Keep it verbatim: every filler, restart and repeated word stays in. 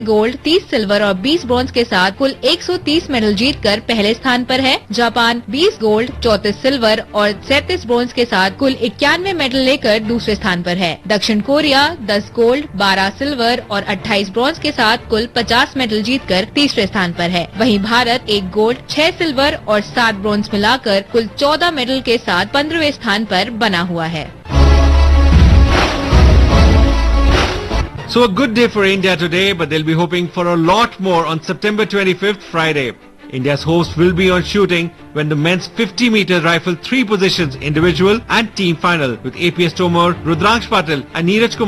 Gold, तीस silver और बीस ब्रॉन्ज के साथ कुल एक सौ तीस मेडल जीतकर पहले स्थान पर है। जापान बीस गोल्ड, चौंतीस सिल्वर और सैंतीस ब्रॉन्ज के साथ कुल इक्यानवे मेडल लेकर दूसरे स्थान पर है। दक्षिण कोरिया दस गोल्ड, बारह सिल्वर और अट्ठाईस ब्रॉन्ज के साथ कुल पचास मेडल जीतकर तीसरे स्थान पर है। वहीं भारत एक गोल्ड, छह सिल्वर और सात ब्रॉन्ज मिलाकर कुल चौदह मेडल के साथ पंद्रहवें स्थान पर बना हुआ है। So a good day for India today, but they'll be hoping for a lot more on September twenty-fifth, Friday. India's hopes will be on shooting when the men's fifty meter rifle three positions individual and team final with A P S Tomar, Rudraksh Patil and Neeraj Kumar